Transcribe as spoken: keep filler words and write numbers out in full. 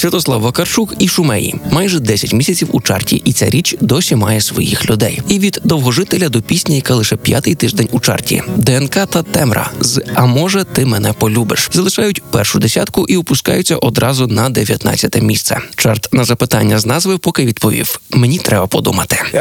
Святослав Вакарчук і Шумеї. Майже десять місяців у чарті, і ця річ досі має своїх людей. І від довгожителя до пісні, яка лише п'ятий тиждень у чарті. ДНК та Темра з «А може ти мене полюбиш» залишають першу десятку і опускаються одразу на дев'ятнадцяте місце. Чарт на запитання з назви поки відповів: мені треба подумати.